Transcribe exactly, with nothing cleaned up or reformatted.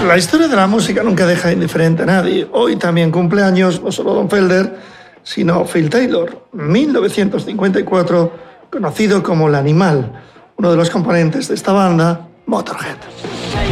La historia de la música nunca deja indiferente a nadie. Hoy también cumple años no solo Don Felder, sino Phil Taylor, mil novecientos cincuenta y cuatro, conocido como El Animal, uno de los componentes de esta banda, Motorhead.